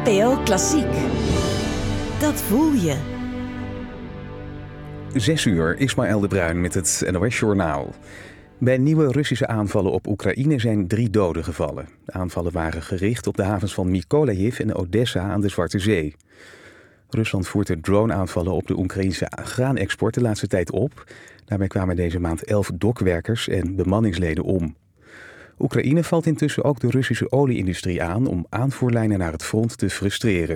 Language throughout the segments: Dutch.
NPO Klassiek. Dat voel je. 6 uur, Ismaël de Bruin met het NOS-journaal. Bij nieuwe Russische aanvallen op Oekraïne zijn 3 doden gevallen. De aanvallen waren gericht op de havens van Mykolaiv en Odessa aan de Zwarte Zee. Rusland voert de drone-aanvallen op de Oekraïnse graanexport de laatste tijd op. Daarbij kwamen deze maand 11 dokwerkers en bemanningsleden om. Oekraïne valt intussen ook de Russische olieindustrie aan om aanvoerlijnen naar het front te frustreren.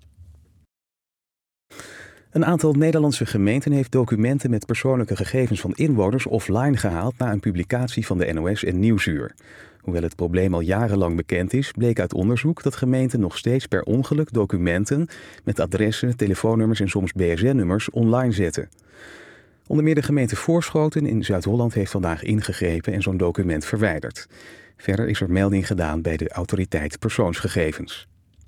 Een aantal Nederlandse gemeenten heeft documenten met persoonlijke gegevens van inwoners offline gehaald na een publicatie van de NOS en Nieuwsuur. Hoewel het probleem al jarenlang bekend is, bleek uit onderzoek dat gemeenten nog steeds per ongeluk documenten met adressen, telefoonnummers en soms BSN-nummers online zetten. Onder meer de gemeente Voorschoten in Zuid-Holland heeft vandaag ingegrepen en zo'n document verwijderd. Verder is er melding gedaan bij de autoriteit persoonsgegevens.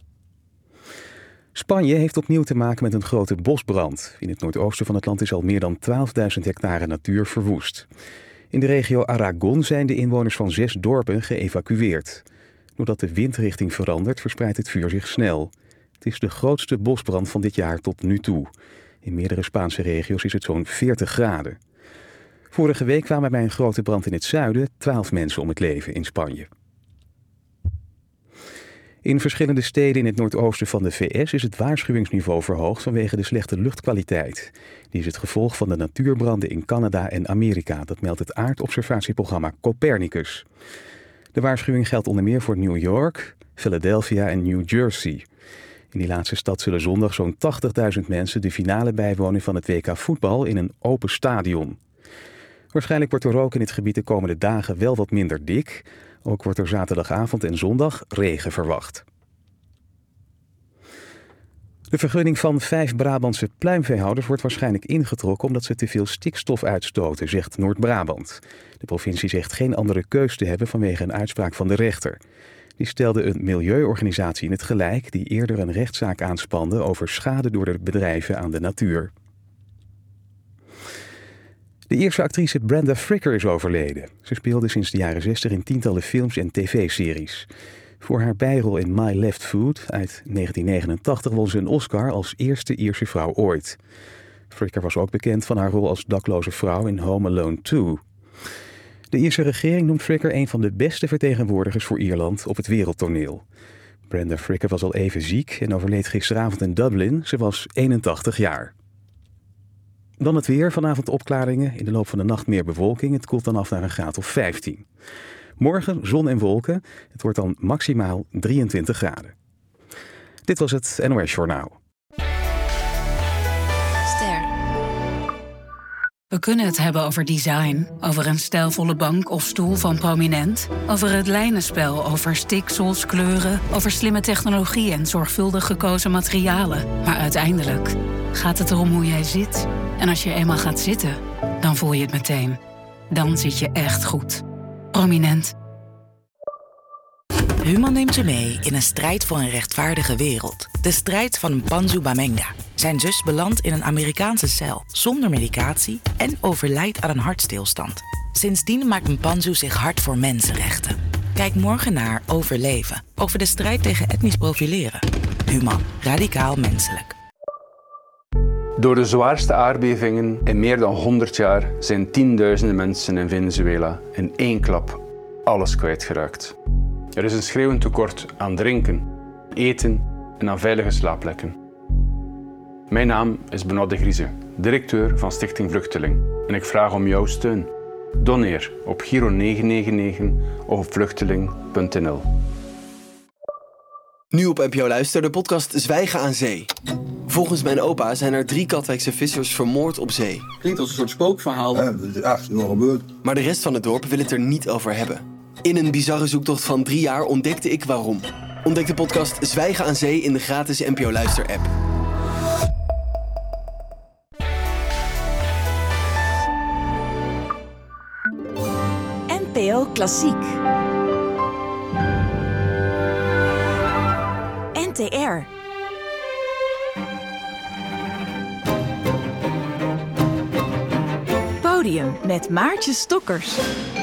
Spanje heeft opnieuw te maken met een grote bosbrand. In het noordoosten van het land is al meer dan 12.000 hectare natuur verwoest. In de regio Aragon zijn de inwoners van 6 dorpen geëvacueerd. Doordat de windrichting verandert, verspreidt het vuur zich snel. Het is de grootste bosbrand van dit jaar tot nu toe. In meerdere Spaanse regio's is het zo'n 40 graden. Vorige week kwamen bij een grote brand in het zuiden 12 mensen om het leven in Spanje. In verschillende steden in het noordoosten van de VS is het waarschuwingsniveau verhoogd vanwege de slechte luchtkwaliteit. Die is het gevolg van de natuurbranden in Canada en Amerika. Dat meldt het aardobservatieprogramma Copernicus. De waarschuwing geldt onder meer voor New York, Philadelphia en New Jersey. In die laatste stad zullen zondag zo'n 80.000 mensen de finale bijwonen van het WK voetbal in een open stadion. Waarschijnlijk wordt de rook in het gebied de komende dagen wel wat minder dik. Ook wordt er zaterdagavond en zondag regen verwacht. De vergunning van 5 Brabantse pluimveehouders wordt waarschijnlijk ingetrokken omdat ze te veel stikstof uitstoten, zegt Noord-Brabant. De provincie zegt geen andere keus te hebben vanwege een uitspraak van de rechter. Die stelde een milieuorganisatie in het gelijk die eerder een rechtszaak aanspande over schade door de bedrijven aan de natuur. De Ierse actrice Brenda Fricker is overleden. Ze speelde sinds de jaren 60 in tientallen films en tv-series. Voor haar bijrol in My Left Foot uit 1989 won ze een Oscar als eerste Ierse vrouw ooit. Fricker was ook bekend van haar rol als dakloze vrouw in Home Alone 2. De Ierse regering noemt Fricker een van de beste vertegenwoordigers voor Ierland op het wereldtoneel. Brenda Fricker was al even ziek en overleed gisteravond in Dublin. Ze was 81 jaar. Dan het weer. Vanavond opklaringen. In de loop van de nacht meer bewolking. Het koelt dan af naar een graad of 15. Morgen zon en wolken. Het wordt dan maximaal 23 graden. Dit was het NOS Journaal. We kunnen het hebben over design, over een stijlvolle bank of stoel van Prominent, over het lijnenspel, over stiksels, kleuren, over slimme technologie en zorgvuldig gekozen materialen. Maar uiteindelijk gaat het erom hoe jij zit. En als je eenmaal gaat zitten, dan voel je het meteen. Dan zit je echt goed. Prominent. Human neemt je mee in een strijd voor een rechtvaardige wereld. De strijd van Mpanzu Bamenga. Zijn zus belandt in een Amerikaanse cel zonder medicatie en overlijdt aan een hartstilstand. Sindsdien maakt Mpanzu zich hard voor mensenrechten. Kijk morgen naar Overleven. Over de strijd tegen etnisch profileren. Human. Radicaal menselijk. Door de zwaarste aardbevingen in meer dan 100 jaar zijn tienduizenden mensen in Venezuela in 1 klap alles kwijtgeraakt. Er is een schreeuwend tekort aan drinken, eten en aan veilige slaapplekken. Mijn naam is Benoît de Grieze, directeur van Stichting Vluchteling. En ik vraag om jouw steun. Doneer op Giro 999 of op vluchteling.nl. Nu op NPO Luister, de podcast Zwijgen aan Zee. Volgens mijn opa zijn er 3 Katwijkse vissers vermoord op zee. Klinkt als een soort spookverhaal. Ja, dat is wel gebeurd. Maar de rest van het dorp wil het er niet over hebben. In een bizarre zoektocht van 3 jaar ontdekte ik waarom. Ontdek de podcast Zwijgen aan Zee in de gratis NPO Luister app. NPO Klassiek. NTR. Podium met Maartje Stokkers.